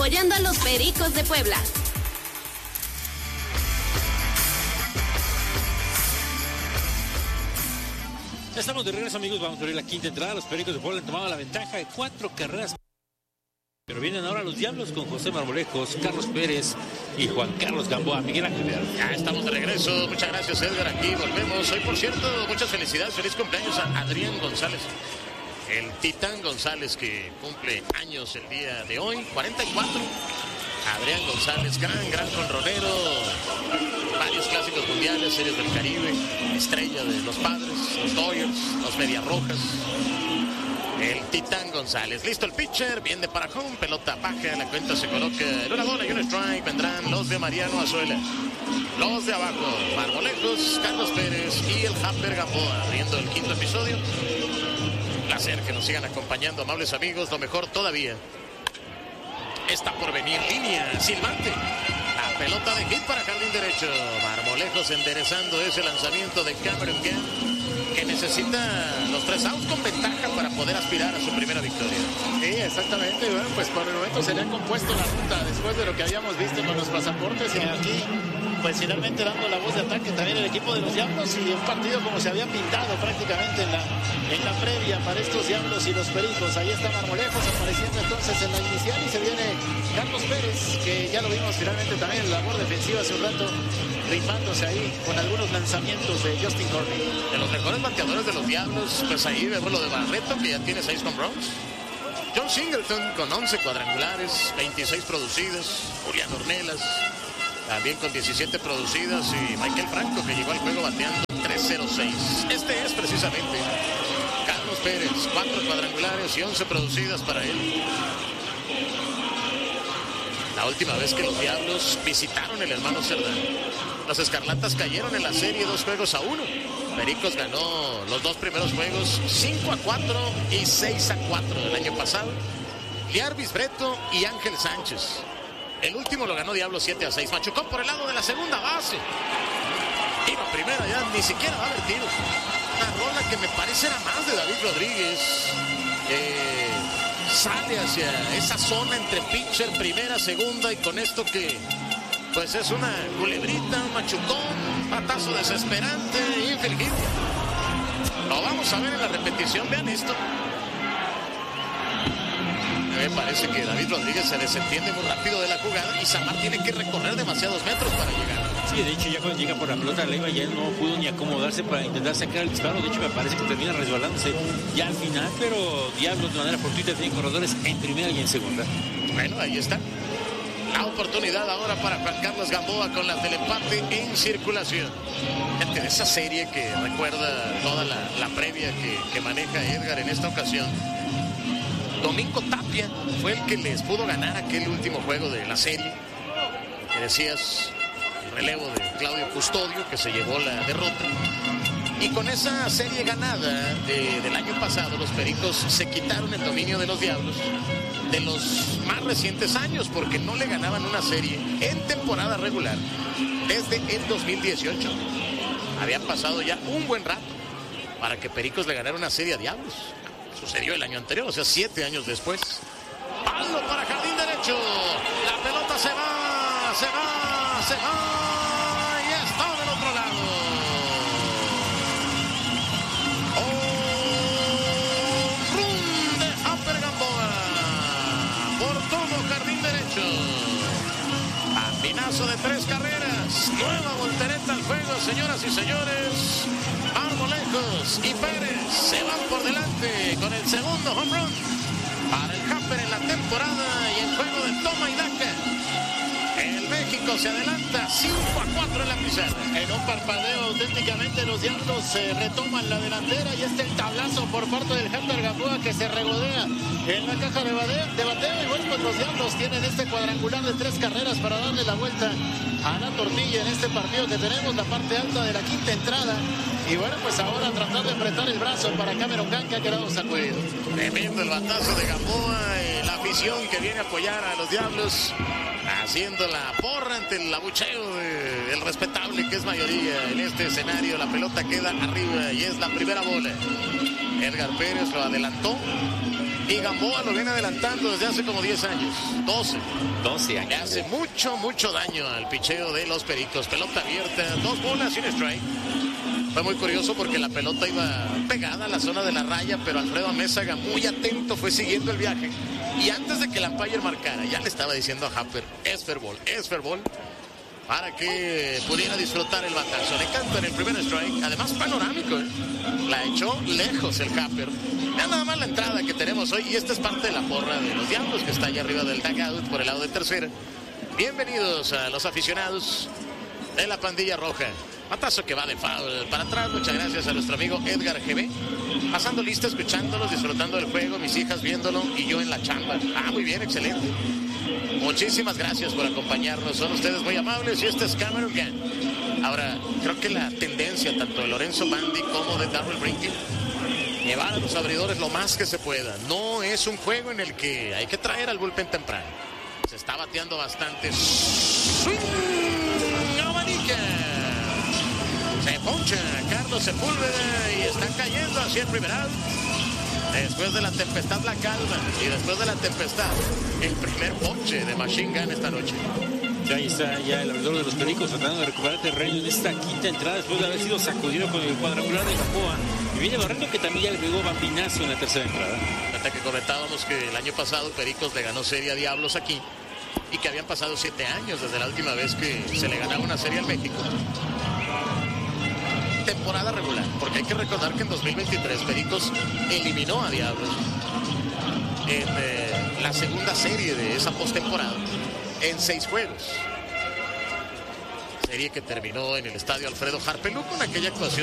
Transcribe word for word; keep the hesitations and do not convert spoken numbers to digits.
apoyando a los Pericos de Puebla. Ya estamos de regreso, amigos. Vamos a ver la quinta entrada. Los Pericos de Puebla han tomado la ventaja de cuatro carreras. Pero vienen ahora los Diablos con José Marmolejos, Carlos Pérez y Juan Carlos Gamboa. Miguel Ángel. Ya estamos de regreso. Muchas gracias, Edgar. Aquí volvemos. Hoy, por cierto, muchas felicidades. Feliz cumpleaños a Adrián González. El Titán González, que cumple años el día de hoy. cuarenta y cuatro. Adrián González, gran, gran jonronero. Varios clásicos mundiales, series del Caribe. Estrella de los Padres, los Dodgers, los Mediarrojas. El Titán González. Listo el pitcher. Viene para home. Pelota baja. La cuenta se coloca en una bola y un strike. Vendrán los de Mariano Azuela. Los de abajo. Marmolejos, Carlos Pérez y el Hamper Gamboa. Abriendo el quinto episodio. Un placer que nos sigan acompañando, amables amigos. Lo mejor todavía está por venir. Línea silbante. La pelota de hit para jardín derecho. Marmolejos enderezando ese lanzamiento de Cameron Gunn, que necesita los tres outs con ventaja para poder aspirar a su primera victoria. Sí, exactamente. Bueno, pues por el momento se le ha compuesto la ruta después de lo que habíamos visto con los pasaportes, y aquí pues finalmente dando la voz de ataque también el equipo de los Diablos, y un partido como se había pintado prácticamente en la, en la previa para estos Diablos y los Pericos. Ahí está Marmolejos apareciendo entonces en la inicial, y se viene Carlos Pérez, que ya lo vimos finalmente también en la labor defensiva hace un rato, rifándose ahí con algunos lanzamientos de Justin Courtney. De los mejores bateadores de los Diablos, pues ahí vemos lo de Barreto, que ya tiene seis home runs. John Singleton con once cuadrangulares, veintiséis producidas. Julián Ornelas también con diecisiete producidas, y Michael Franco, que llegó al juego bateando tres cero seis. Este es precisamente Carlos Pérez, cuatro cuadrangulares y once producidas para él. La última vez que los Diablos visitaron el hermano Cerdán, los Escarlatas cayeron en la serie dos juegos a uno. Pericos ganó los dos primeros juegos cinco a cuatro y seis a cuatro del año pasado. Liarvis Breto y Ángel Sánchez. El último lo ganó Diablos siete a seis. Machucó por el lado de la segunda base. Iba primera, ya ni siquiera va a haber tiro. Una rola que me parece era más de David Rodríguez. Eh, sale hacia esa zona entre pitcher, primera, segunda, y con esto que pues es una culebrita, un machucón, patazo desesperante, infield hit. Lo vamos a ver en la repetición, vean esto. Me parece que David Rodríguez se desentiende muy rápido de la jugada, y Samar tiene que recorrer demasiados metros para llegar. Sí, de hecho ya cuando llega por la pelota Leiva ya no pudo ni acomodarse para intentar sacar el disparo. De hecho me parece que termina resbalándose ya al final, pero Diablos de manera fortuita tiene corredores en primera y en segunda. Bueno, ahí está la oportunidad ahora para Juan Carlos Gamboa con la del empate en circulación. Gente de esa serie que recuerda toda la, la previa que, que maneja Edgar en esta ocasión. Domingo Tapia fue el que les pudo ganar aquel último juego de la serie. Que decías, el relevo de Claudio Custodio, que se llevó la derrota. Y con esa serie ganada de, del año pasado, los Pericos se quitaron el dominio de los Diablos de los más recientes años, porque no le ganaban una serie en temporada regular desde el dos mil dieciocho. Había pasado ya un buen rato para que Pericos le ganara una serie a Diablos. Sucedió el año anterior, o sea, siete años después. Palo para jardín derecho. La pelota se va, se va, se va. Y está del otro lado. Oh, run de Hamper Gamboa. Por todo jardín derecho. Bambinazo de tres carreras. Nueva voltereta al juego, señoras y señores. Marmolejos y Pérez se van por delante con el segundo home run para el Hamper en la temporada, y el juego de toma y daca. El México se adelanta cinco a cuatro en la pizarra. En un parpadeo auténticamente los Diablos se retoman la delantera, y este el tablazo por parte del Hamper Gamboa, que se regodea en la caja de bateo, de bateo. Y bueno, pues los Diablos tienen este cuadrangular de tres carreras para darle la vuelta a la tortilla en este partido que tenemos, la parte alta de la quinta entrada. Y bueno, pues ahora tratar de apretar el brazo para Cameron Gunn, que ha quedado sacudido. Tremendo el batazo de Gamboa, eh, la afición que viene a apoyar a los Diablos, haciendo la porra ante el abucheo de, del respetable, que es mayoría en este escenario. La pelota queda arriba y es la primera bola. Edgar Pérez lo adelantó Y Gamboa lo viene adelantando desde hace como diez años, doce. doce años. Le hace mucho, mucho daño al picheo de los Pericos. Pelota abierta, dos bolas sin strike. Fue muy curioso porque la pelota iba pegada a la zona de la raya, pero Alfredo Amézaga, muy atento, fue siguiendo el viaje. Y antes de que el umpire marcara, ya le estaba diciendo a Happer, es fair ball, es fair ball, para que pudiera disfrutar el batazo. Le canta en el primer strike, además panorámico, ¿eh? La echó lejos el Happer. Ya nada más la entrada que tenemos hoy, y esta es parte de la porra de los Diablos, que está allá arriba del dugout por el lado de tercera. Bienvenidos a los aficionados de la pandilla roja. Matazo que va de foul para atrás. Muchas gracias a nuestro amigo Edgar G B. Pasando lista, escuchándolos, disfrutando del juego, mis hijas viéndolo y yo en la chamba. Ah, muy bien, excelente. Muchísimas gracias por acompañarnos. Son ustedes muy amables y este es Cameron Gann. Ahora, creo que la tendencia tanto de Lorenzo Bandi como de Darryl Brinkley, llevar a los abridores lo más que se pueda. No es un juego en el que hay que traer al bullpen temprano. Se está bateando bastante. ¡Swing! ¡Abanica! Se poncha Carlos Sepúlveda y está cayendo hacia el primer out. Después de la tempestad la calma y después de la tempestad el primer ponche de Machine Gun esta noche. Ahí está ya el abridor de los Pericos tratando de recuperar terreno en esta quinta entrada después de haber sido sacudido con el cuadrangular de Gamboa. Y viene barrendo, que también ya le pegó Bambinazo en la tercera entrada. Hasta que comentábamos que el año pasado Pericos le ganó serie a Diablos aquí y que habían pasado siete años desde la última vez que se le ganaba una serie al México. Temporada regular, porque hay que recordar que en dos mil veintitrés Pericos eliminó a Diablos en eh, la segunda serie de esa postemporada en seis juegos. Serie que terminó en el estadio Alfredo Harpelú con aquella actuación